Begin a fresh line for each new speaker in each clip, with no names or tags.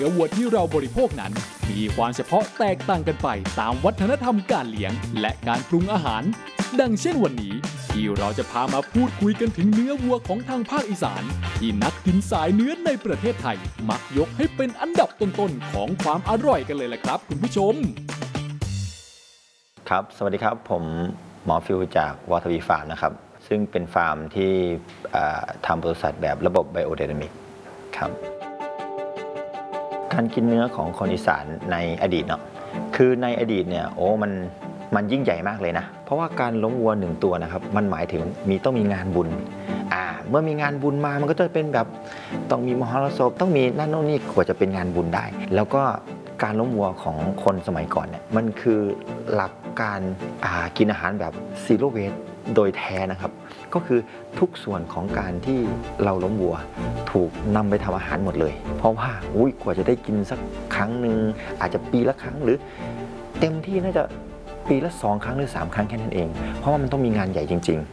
เนื้อวัวที่เราบริโภคนั้นมีความเฉพาะแตกต่างกันไปตามวัฒนธรรมการเลี้ยงและการปรุงอาหารดังเช่นวันนี้ที่เราจะพามาพูดคุยกันถึงเนื้อวัวของทางภาคอีสานที่นักกินสายเนื้อในประเทศไทยมักยกให้เป็นอันดับต้นๆของความอร่อยกันเลยแหละครับคุณผู้ชม
ครับสวัสดีครับผมหมอฟิวจากวอทวีฟาร์มนะครับซึ่งเป็นฟาร์มที่ทำปศุสัตว์แบบระบบไบโอไดนามิกครับการกินเนื้อของคนอีสานในอดีตเนาะคือในอดีตเนี่ยมันยิ่งใหญ่มากเลยนะเพราะว่าการล้มวัวหนึ่งตัวนะครับมันหมายถึงต้องมีงานบุญเมื่อมีงานบุญมามันก็จะเป็นแบบต้องมีมหรสพต้องมีนั่นโน่นนี่กว่าจะเป็นงานบุญได้แล้วก็การล้มวัวของคนสมัยก่อนเนี่ยมันคือหลักการกินอาหารแบบซีโร่เวสโดยแท้นะครับก็คือทุกส่วนของการที่เราล้มวัวถูกนำไปทำอาหารหมดเลยเพราะว่ากว่าจะได้กินสักครั้งหนึ่งอาจจะปีละครั้งหรือเต็มที่น่าจะปีละ2 ครั้งหรือ3 ครั้งแค่นั้นเองเพราะว่ามันต้องมีงานใหญ่จริง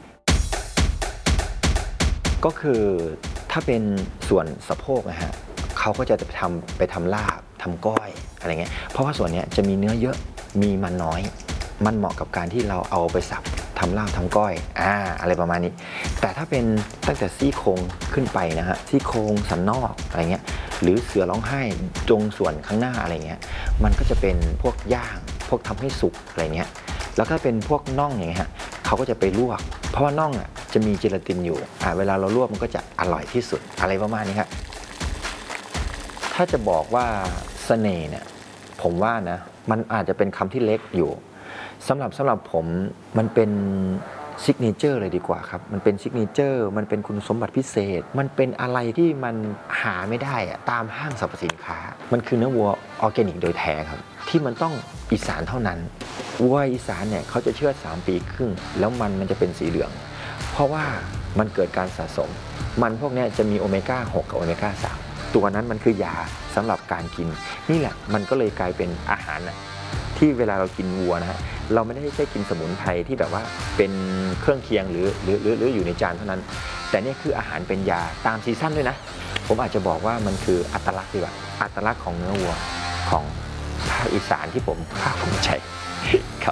ๆก็คือถ้าเป็นส่วนสะโพกนะฮะเขาก็จะไปทำลาบทำก้อยอะไรเงี้ยเพราะว่าส่วนนี้จะมีเนื้อเยอะมีมันน้อยมันเหมาะกับการที่เราเอาไปสับทำลาบทำก้อยอะไรประมาณนี้แต่ถ้าเป็นตั้งแต่ซี่โครงขึ้นไปนะฮะซี่โครงสันนอกอะไรเงี้ยหรือเสือร้องไห้จงส่วนข้างหน้าอะไรเงี้ยมันก็จะเป็นพวกย่างพวกทำให้สุกอะไรเงี้ยแล้วก็เป็นพวกน่องอย่างเงี้ยฮะเขาก็จะไปลวกเพราะว่าน่องจะมีเจลาตินอยู่เวลาเราลวกมันก็จะอร่อยที่สุดอะไรประมาณนี้ครับถ้าจะบอกว่าเสน่ห์เนี่ยผมว่านะมันอาจจะเป็นคำที่เล็กอยู่สำหรับผมมันเป็นซิกเนเจอร์เลยดีกว่าครับมันเป็นซิกเนเจอร์มันเป็นคุณสมบัติพิเศษมันเป็นอะไรที่มันหาไม่ได้ตามห้างสรรพสินค้ามันคือเนื้อวัวออร์แกนิกโดยแท้ครับที่มันต้องอีสานเท่านั้นวัวอีสานเนี่ยเขาจะเชือด3 ปีครึ่งแล้วมันจะเป็นสีเหลืองเพราะว่ามันเกิดการสะสมมันพวกนี้จะมีโอเมก้า6กับโอเมก้า3ตัวนั้นมันคือยาสำหรับการกินนี่แหละมันก็เลยกลายเป็นอาหารที่เวลาเรากินวัวนะฮะเราไม่ได้แค่กินสมุนไพรที่แบบว่าเป็นเครื่องเคียงหรืออยู่ในจานเท่านั้นแต่นี่คืออาหารเป็นยาตามซีซั่นด้วยนะผมอาจจะบอกว่ามันคืออัตลักษณ์ดีกว่าอัตลักษณ์ของเนื้อวัวของภาคอีสานที่ผมภาคภูมิใจครับ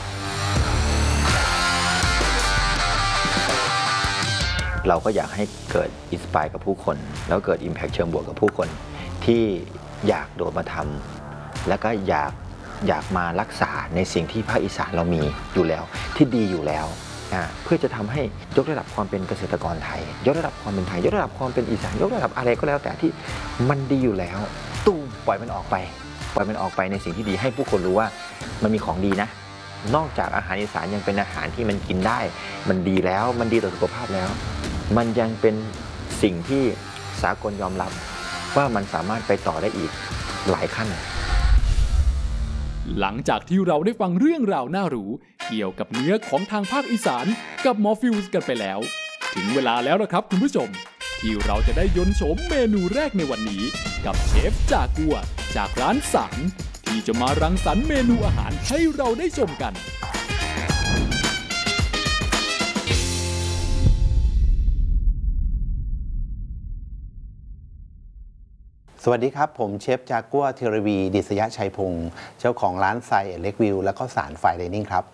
เราก็อยากให้เกิดอินสไปร์กับผู้คนแล้วเกิด Impact เชิงบวกกับผู้คนที่อยากโดดมาทำแล้วก็อยากมารักษาในสิ่งที่ภาคอีสานเรามีอยู่แล้วที่ดีอยู่แล้วเพื่อจะทำให้ยกระดับความเป็นเกษตรกรไทยยกระดับความเป็นไทยยกระดับความเป็นอีสานยกระดับอะไรก็แล้วแต่ที่มันดีอยู่แล้วปล่อยมันออกไปในสิ่งที่ดีให้ผู้คนรู้ว่ามันมีของดีนะนอกจากอาหารอีสานยังเป็นอาหารที่มันกินได้มันดีแล้วมันดีต่อสุขภาพแล้วมันยังเป็นสิ่งที่สากลยอมรับว่ามันสามารถไปต่อได้อีกหลายขั้น
หลังจากที่เราได้ฟังเรื่องราวน่ารู้เกี่ยวกับเนื้อของทางภาคอีสานกับหมอฟิวส์กันไปแล้วถึงเวลาแล้วนะครับคุณผู้ชมที่เราจะได้ยนต์โฉมเมนูแรกในวันนี้กับเชฟจากัวจากร้านสังที่จะมารังสรรค์เมนูอาหารให้เราได้ชมกัน
สวัสดีครับผมเชฟจากัวธีรวีดิษยชัยพงศ์เจ้าของร้านไซเล็กวิวและก็สารไฟไดนิ่งครับ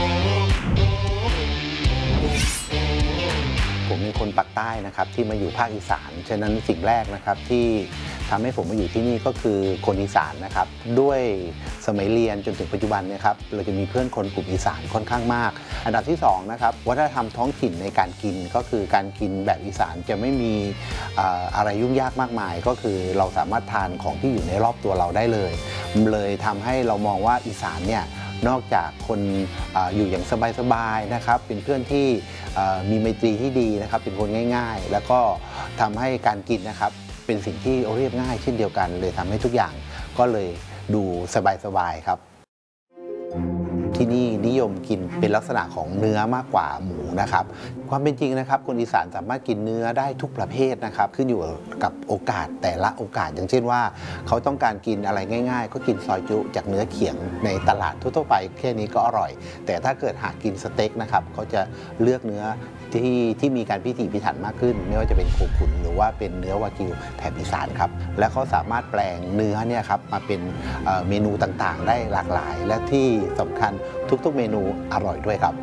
ผมเป็นคนปักใต้นะครับที่มาอยู่ภาคอีสานฉะนั้นสิ่งแรกนะครับที่ทำให้ผมมาอยู่ที่นี่ก็คือคนอีสานนะครับด้วยสมัยเรียนจนถึงปัจจุบันเนี่ยครับเราจะมีเพื่อนคนกลุ่มอีสานค่อนข้างมากอันดับที่2นะครับวัฒนธรรมท้องถิ่นในการกินก็คือการกินแบบอีสานจะไม่มีอะไรยุ่งยากมากมายก็คือเราสามารถทานของที่อยู่ในรอบตัวเราได้เลยทำให้เรามองว่าอีสานเนี่ยนอกจากคนอยู่อย่างสบายๆนะครับเป็นเพื่อนที่มีไมตรีที่ดีนะครับเป็นคนง่ายๆแล้วก็ทำให้การกินนะครับเป็นสิ่งที่เรียบง่ายเช่นเดียวกันเลยทำให้ทุกอย่างก็เลยดูสบายๆครับที่นี่นิยมกินเป็นลักษณะของเนื้อมากกว่าหมูนะครับความเป็นจริงนะครับคนอีสานสามารถกินเนื้อได้ทุกประเภทนะครับขึ้นอยู่กับโอกาสแต่ละโอกาสอย่างเช่นว่าเขาต้องการกินอะไรง่ายๆก็กินซอยจุจากเนื้อเขียงในตลาดทั่วๆไปแค่นี้ก็อร่อยแต่ถ้าเกิดหากกินสเต็กนะครับเขาจะเลือกเนื้อที่มีการพิถีพิถันมากขึ้นไม่ว่าจะเป็นโคขุนหรือว่าเป็นเนื้อวากิวแถบอีสานครับและเขาสามารถแปลงเนื้อเนี่ยครับมาเป็นเมนูต่างๆได้หลากหลายและที่สำคัญทุกๆเมนูอร่อยด้วยครับ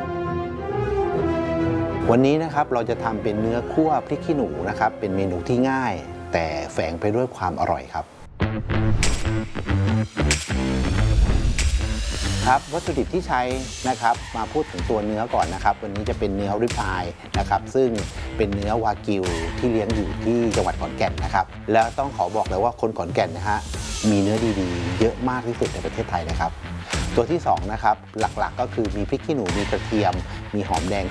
วันนี้นะครับเราจะทำเป็นเนื้อคั่วพริกขี้หนูนะครับเป็นเมนูที่ง่ายแต่แฝงไปด้วยความอร่อยครับวัตถุดิบที่ใช้นะครับมาพูดถึงตัวเนื้อก่อนนะครับวันนี้จะเป็นเนื้อริบอายนะครับซึ่งเป็นเนื้อวากิวที่เลี้ยงอยู่ที่จังหวัดขอนแก่นนะครับแล้วต้องขอบอกเลยว่าคนขอนแก่นนะฮะมีเนื้อดีๆเยอะมากที่สุดในประเทศไทยนะครับตัวที่2นะครับหลักๆก็คือมีพริกขี้หนูมีกระเทียมมีหอมแดง